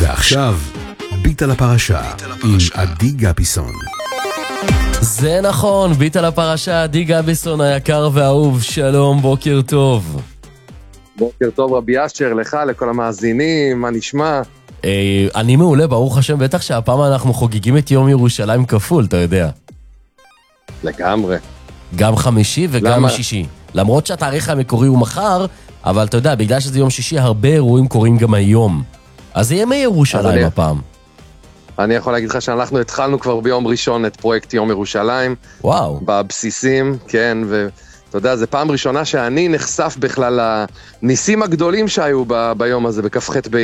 ועכשיו, ביט על הפרשה עם עדי גביסון. זה נכון, ביט על הפרשה, עדי גביסון היקר והאהוב, שלום, בוקר טוב. בוקר טוב רבי אשר, לך, לכל המאזינים, מה נשמע? אני מעולה, ברוך השם, בטח שהפעם אנחנו חוגגים את יום ירושלים כפול, אתה יודע. לגמרי. גם חמישי וגם שישי. למרות שהתאריך המקורי הוא מחר, אבל אתה יודע, בגלל שזה יום שישי, הרבה אירועים קורים גם היום. אז זה ימי ירושלים הפעם. אני יכול להגיד לך שאנחנו התחלנו כבר ביום ראשון את פרויקט יום ירושלים. וואו. בבסיסים, כן, ואתה יודע, זו פעם ראשונה שאני נחשף בכלל לניסים הגדולים שהיו ביום הזה, בכ"ח